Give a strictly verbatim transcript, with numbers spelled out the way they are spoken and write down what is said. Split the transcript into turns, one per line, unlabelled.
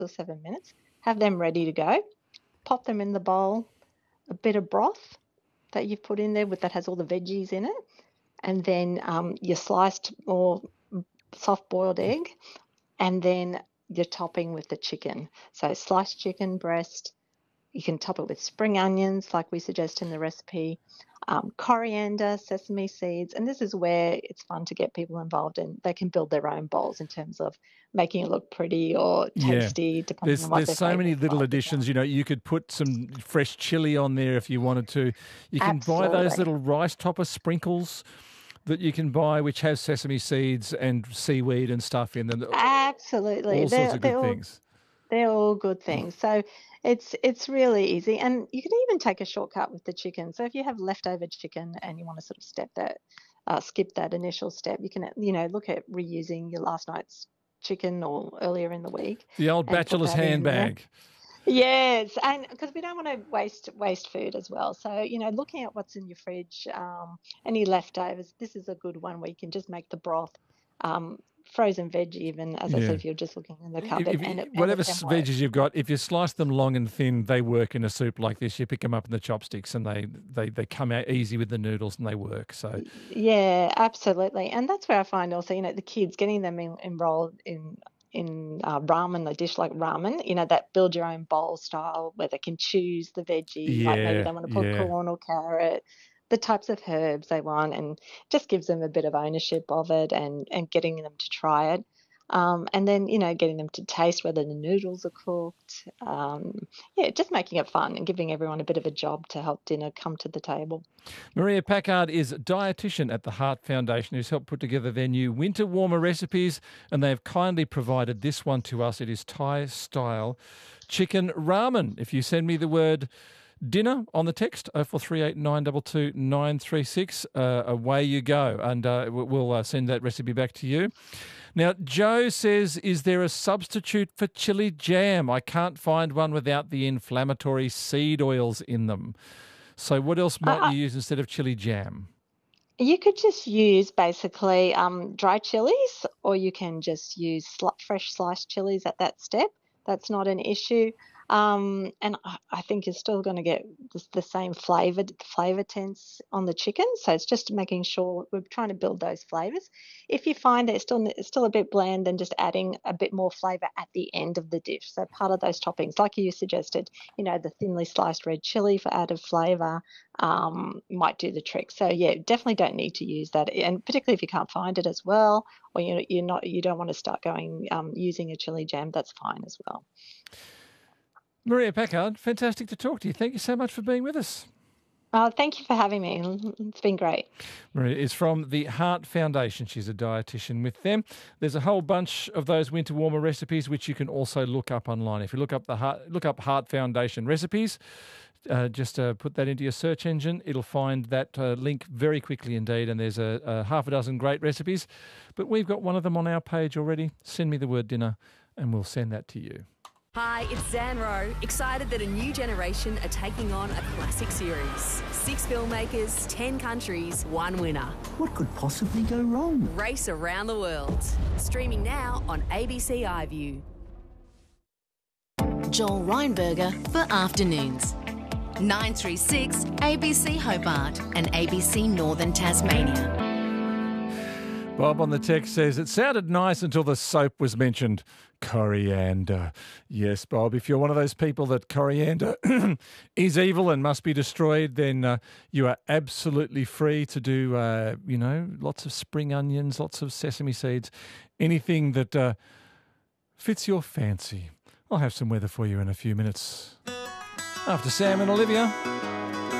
or seven minutes. Have them ready to go. Pop them in the bowl, a bit of broth that you've put in there with that has all the veggies in it, and then um, your sliced or soft boiled egg, and then your topping with the chicken. So sliced chicken breast. You can top it with spring onions, like we suggest in the recipe, um, coriander, sesame seeds, and this is where it's fun to get people involved in. They can build their own bowls in terms of making it look pretty or tasty,
yeah.
depending
There's,
on what
there's
their
so many
favourite
little
spices
additions.
are.
You know, you could put some fresh chili on there if you wanted to. You can buy those
Absolutely.
little rice topper sprinkles that you can buy, which have sesame seeds and seaweed and stuff in them.
Absolutely.
All sorts
They're
of
they're
good
all
things.
they're all good things. So it's it's really easy, and you can even take a shortcut with the chicken. So if you have leftover chicken and you want to sort of step that, uh, skip that initial step, you can you know look at reusing your last night's chicken or earlier in the week
The old
and put
bachelor's
that in there.
handbag.
Yes, and because we don't want to waste waste food as well. So, you know, looking at what's in your fridge, um, any leftovers, this is a good one where you can just make the broth, um, frozen veg even, as I said,
Yeah.
if you're just looking in the
If,
cupboard,
if
and
you,
it and
whatever
it can
s-
work.
veggies you've got, if you slice them long and thin, they work in a soup like this. You pick them up in the chopsticks and they, they, they come out easy with the noodles and they work. So,
Yeah, absolutely. And that's where I find also, you know, the kids getting them en enrolled in in uh, ramen, a dish like ramen, you know, that build your own bowl style where they can choose the veggie, like maybe
yeah,
they want to put
yeah.
corn or carrot, the types of herbs they want, and just gives them a bit of ownership of it and and getting them to try it. Um, and then, you know, getting them to taste whether the noodles are cooked. Um, yeah, just making it fun and giving everyone a bit of a job to help dinner come to the table.
Maria Packard is a dietitian at the Heart Foundation who's helped put together their new winter warmer recipes, and they've kindly provided this one to us. It is Thai style chicken ramen. If you send me the word dinner on the text oh four three eight nine two two nine three six, uh, away you go, and uh, we- we'll uh, send that recipe back to you. Now, Joe says, is there a substitute for chili jam? I can't find one without the inflammatory seed oils in them. So what else might
Uh,
you use instead of chili jam?
You could just use basically um, dry chilies, or you can just use sli fresh sliced chilies at that step. That's not an issue. Um, and I, I think you're still going to get the, the same flavored flavor tense on the chicken. So it's just making sure we're trying to build those flavors. If you find that it's still it's still a bit bland, then just adding a bit more flavor at the end of the dish. So part of those toppings, like you suggested, you know, the thinly sliced red chili for added flavor um, might do the trick. So yeah, definitely don't need to use that, and particularly if you can't find it as well, or you you're not you don't want to start going um, using a chili jam. That's fine as well.
Maria Packard, fantastic to talk to you. Thank you so much for being with us.
Uh, thank you for having me. It's been great.
Maria is from the Heart Foundation. She's a dietitian with them. There's a whole bunch of those winter warmer recipes which you can also look up online. If you look up the Heart, look up Heart Foundation recipes, uh, just uh, put that into your search engine. It'll find that uh, link very quickly indeed. And there's a, a half a dozen great recipes. But we've got one of them on our page already. Send me the word dinner and we'll send that to you.
Hi, it's Zan Rowe, excited that a new generation are taking on a classic series. Six filmmakers, ten countries, one winner.
What could possibly go wrong?
Race around the world. Streaming now on A B C iView.
Joel Reinberger for Afternoons. nine three six A B C Hobart and A B C Northern Tasmania.
Bob on the text says, it sounded nice until the soap was mentioned. Coriander. Yes, Bob, if you're one of those people that coriander is evil and must be destroyed, then uh, you are absolutely free to do, uh, you know, lots of spring onions, lots of sesame seeds, anything that uh, fits your fancy. I'll have some weather for you in a few minutes. After Sam and Olivia,